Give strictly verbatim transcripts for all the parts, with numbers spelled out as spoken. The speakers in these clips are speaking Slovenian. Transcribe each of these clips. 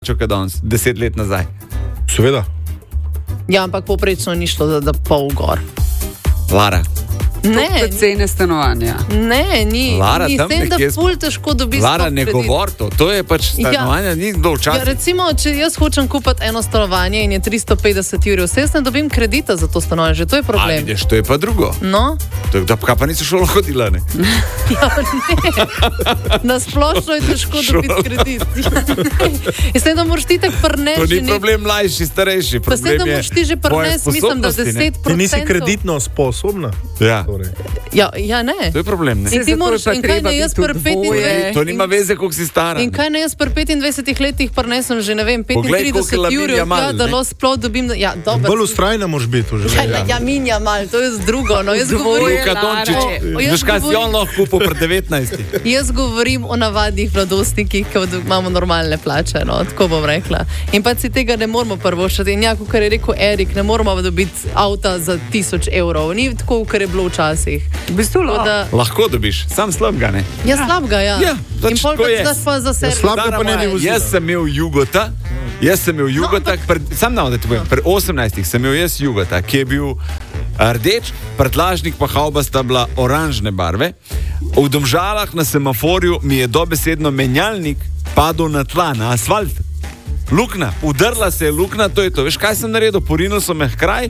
čoka danes, deset let nazaj. Seveda. Ja, ampak poprečno ni šlo, da, da pol gor. Lara. Ne, cene stanovanja. Ne, ni. Lara, ni. tam Tem, da nekje ful težko dobi Lara, sploh ne kredit. govor to. To je pač stanovanja, ja. Ni kdo včasih. Ja, recimo, če jaz hočem kupiti eno stanovanje in je tristo petdeset evrov, se jaz ne dobim kredita za to stanovanje, že to je problem. A vidiš, to je pa drugo. No? To je, da pa nisi šolo hodila, ne? Ja, ne. Na splošno je težko dobiti kredit. Ja, ne. Da moraš ti tak prneš. To ni problem mlajši, starejši. Pa se da moraš ti že prneš, mislim, da deset procentov. Ti nisi kreditno sposobna. Ja. Ja, ja, ne. To je problem, ne? In ti moraš, in kaj ne jaz pri petindvajsetih... To nima veze, koliko si stara. In kaj ne jaz pri petindvajsetih letih prinesem že, ne vem, petintrideset evrov, ja, da lo sploh dobim... Ja, dobro. Bolj ustrajna moraš biti v življenju. Ja, ja, minja mal, to je z drugo. No, jaz govorim... Luka Dončić, veš kaj si on lahko kupil pri devetnajstih. Jaz govorim o navadnih mladostnikih, ki imamo normalne plače, no, tako bom rekla. In pa si tega ne moramo prvoščati. In ja, kot je rekel Erik, ne moramo dobiti avta za tisoč evrov. Ni tako, kar je bilo včasih. V bistvu da... Lahko dobiš, sam slabega, ne? Ja, slabega, ja. Ja, in pol pa pa za sebe. Slabega pa ne bi vozila. Jaz sem imel Jugota, jaz sem imel Jugota, no, pred, sam navod, da ti povem, pri osemnajstih sem imel jaz Jugota, ki je bil rdeč, prtlažnik pa hauba sta bila oranžne barve. V Domžalah na semaforju mi je dobesedno menjalnik padel na tla, na asfalt. Lukna, udrla se je lukna, to je to. Veš, kaj sem naredil? Porinil so me hkraj,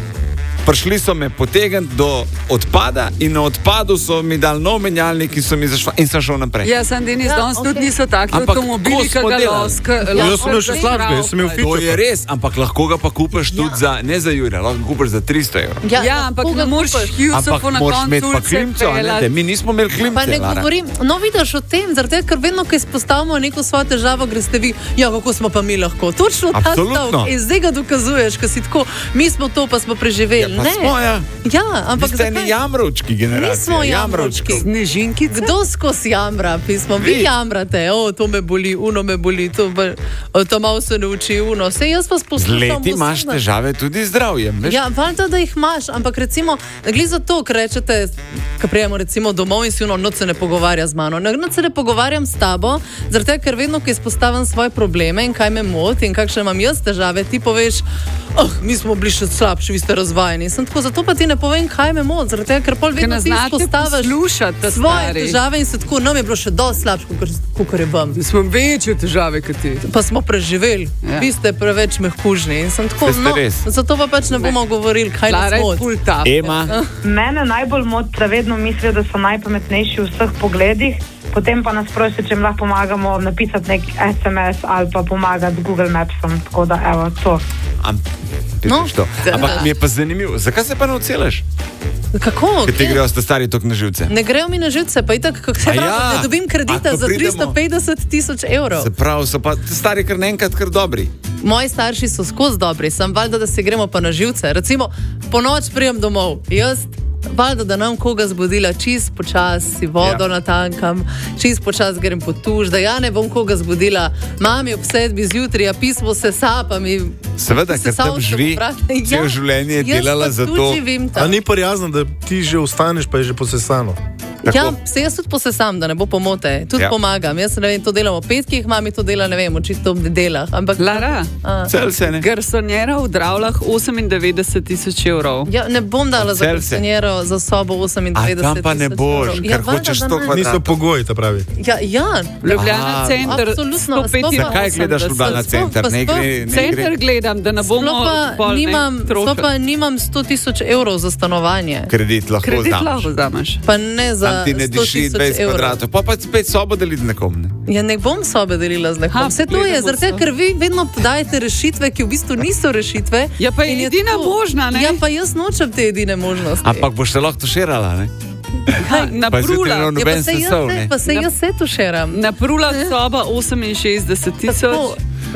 prišli so me potegniti do odpada in na odpadu so mi dali nov menjalnik in, so mi zašla, in sem šel naprej. Ja, sem Denis, ja, danes okay. Tudi niso taki avtomobili, ki ga loska. Ja, jaz sem imel še slabega, jaz sem imel To je res, ampak lahko ga pa kupiš tudi Ja. za, ne za Jurija, lahko ga kupiš za tristo evrov. Ja, Ja, ampak ne moreš Ampak Jusufu na moraš imeti koncu pa klimco, a ne? peljati. Mi nismo imeli Pa klimce, ne Lara. govorim, no vidiš o tem, zaradi tega, ker vedno, ko izpostavimo neko svojo težavo, greste vi, ja, kako smo pa mi lahko. Točno ta Absolutno. stavek. In zdaj ga dokazuješ, ker si tako, mi smo to, pa smo preživeli. Ja, pa ne. smo, ja. Ja, ampak Vi ste eni jamrovčki generacija. Nismo jamrovčki. Snežinkice? Kdo skozi jamra, pismo? Vi Vi. jamrate, o, to me boli, uno me boli, to, me, o, to malo se ne uči, uno. Sej jaz vas Z poslušam. leti imaš vsega. težave tudi z zdravjem, veš? Ja, valjda, da jih imaš, ampak recimo, glede za to, ker rečete, ko prijemo recimo domov in si ono, noč se ne pogovarja z mano. Noč se ne pogovarjam s tabo, zaradi tega, ker vedno, ko izpostavim svoje probleme in kaj me moti in kakšne imam jaz težave, ti poveš, oh, mi smo bili še slabši, vi ste razvajeni. Sem tako, zato pa ti ne povem, kaj me moti, zaradi tega, ker pol Ker vedno ne ti znate izpostaviš poslušati, svoje stari. težave in se tako, nam je bilo še dosti slabše, kot je vam. Smo večje težave kot ti. Pa smo preživeli, Ja. vi ste preveč mehkužni in sem tako, Saj ste no, res. zato pa pač ne bomo govorili, kaj nas Lara je moti. ful tap. Ema, Mene najbolj moti, da vedno mislijo, da so najpametnejši v vseh pogledih, potem pa nas prosijo, če jim lahko pomagamo napisati nek es em es ali pa pomagati Google Mapsom. Tako da, evo, to. am, No. no. Ampak mi je pa zanimivo, zakaj se pa ne odselaš? Kako? Ker ti Kje? grejo sta stari tok na živce. Ne grejo mi na živce, pa itak, kako se A pravi, ja. ne dobim kredita A, ko za pridemo- tristo petdeset tisoč evrov. Se pravi, so pa stari kar naenkrat kar dobri. Moji starši so skozi dobri, sem valjda, da se gremo pa na živce. Recimo, po noč prijem domov, jaz, valjda, da nam koga zbudila, čist počasi, vodo Ja. natankam, čist počasi grem po tuš, da ja ne bom koga zbudila, mami ob sedmi zjutraj, a pismo se sapa mi. Seveda, se ker tam savšam živi, vprašanje. celo življenje je jaz delala pa za tudi to. živim tam. A ni prijazno, da ti že ostaneš, pa je že posesano. Tako. Ja, se jaz tudi posesam, da ne bo pomote, tudi Ja. ja. pomagam. Jaz ne vem, to delam v petkih, mami to dela, ne vem, očitno v nedeljah. Ampak, Lara, a, Cel se ne. garsonjera v Dravlah osemindevetdeset tisoč evrov. ja, ne bom dala za Cel se. garsonjero za sobo A osemindevetdeset tam pa ne tisoč boš, evrov. ker valjda, hočeš da sto ne. kvadratov. Niso pogoji, ta pravi. Ja, ja. Ljubljana Aha. center, Absolutno, sto sploh pa- petinosemdeset. Zakaj gledaš Ljubljana Sploh- center? pa Ne sploh- gre, ne Center gre. gledam, da ne Sploh bomo pa pol, ne, nimam, sploh trošili. pa nimam sto tisoč evrov za stanovanje. Kredit lahko Kredit vzameš. lahko vzameš. Pa ne za Tam ti ne sto diši tisoč dvajset evrov. kvadratov, pa pa spet sobo deliti nekom. Ne? Ja, ne bom sobe delila z nekom. Ha, Vse to je, gledamo zaradi tega, se. ker vi vedno dajete rešitve, ki v bistvu niso rešitve. Ja, pa je in edina tako- možna, ne? Ja, pa jaz nočem te edine možnosti. Ampak boš se lahko tuširala, ne? Ha, na Pa zjutraj Prula. no- ja, noben pa se jaz, sesal, se, ne? pa se Na- jaz se tuširam. Na Prula soba oseminšestdeset tisoč.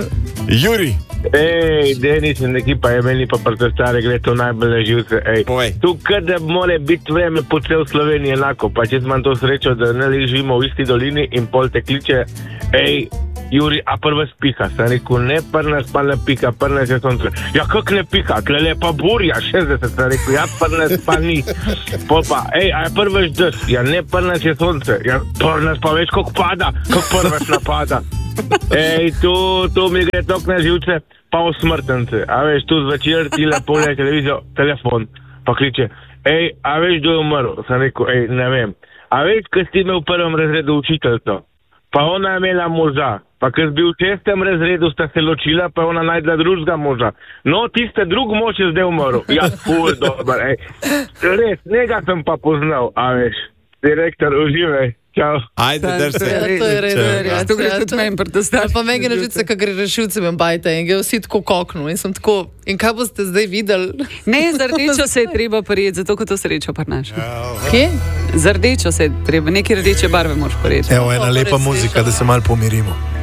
Juri, Ej, Denis in ekipa je meni pa protestare, gre to najbolj na živce. Ej, Povej. tu kada more biti vreme po cel Sloveniji enako, pa če imam to srečo, da ne le živimo v isti dolini in pol te kliče, ej, Juri, a prva spiha. Sem rekel, ne prna spalna pika, prna se sonce. Ja, kak ne pika, klele pa burja, šestdeset, sem rekel, ja, prna spalni. Pol pa, ej, a je prveč des, ja, ne prna se sonce, ja, prna pa veš, koliko pada, kako prveč napada. Ej, to, to mi gre tok na živce, pa v smrtence. A veš, tu zvečer ti lepo je televizijo, telefon, pa kliče, ej, a veš, kdo je umrl? Sem rekel, ej, ne vem. A veš, kaj si imel v prvem razredu učiteljco? Pa ona je imela moža. Pa ker si bil v šestem razredu, sta se ločila, pa je ona najdla drugega moža. No, tiste drug mož je zdaj umrl. Ja, ful, dober, ej. Res, njega sem pa poznal, a veš. Direktor, uživaj. Čau. Ajde, drž se. Ja, to je res, Ja, to gre tudi meni protestati. Pa meni je režice, kako gre rešilce vem bajte in gre vsi tako koknu in sem tako, in kaj boste zdaj videli? Ne, za rdečo se je treba prijeti, zato ko to srečo prinaša. Kje? Za rdečo se je treba, neke rdeče barve moraš prijeti. Evo, ena lepa muzika, da se malo pomirimo.